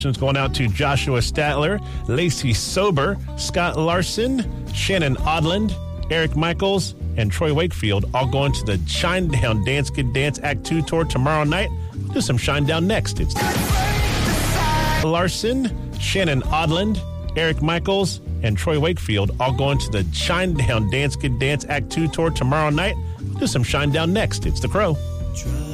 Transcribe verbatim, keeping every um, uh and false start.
Going out to Joshua Statler, Lacey Sober, Scott Larson, Shannon Odland, Eric Michaels, and Troy Wakefield, all going to the Shinedown Dance Kid Dance Act two tour tomorrow night. We'll do some Shinedown next. It's Larson, Shannon Odland, Eric Michaels, and Troy Wakefield, all going to the Shinedown Dance Kid Dance Act two tour tomorrow night. We'll do some Shinedown next. It's The Crow.